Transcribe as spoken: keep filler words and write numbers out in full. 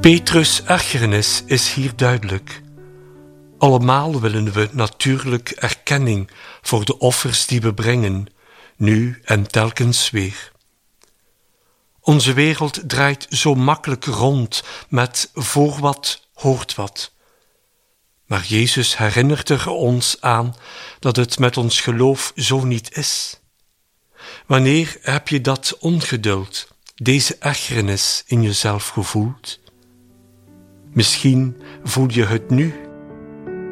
Petrus' ergernis is hier duidelijk. Allemaal willen we natuurlijk erkenning voor de offers die we brengen, nu en telkens weer. Onze wereld draait zo makkelijk rond met voor wat hoort wat. Maar Jezus herinnert er ons aan dat het met ons geloof zo niet is. Wanneer heb je dat ongeduld, deze ergernis in jezelf gevoeld? Misschien voel je het nu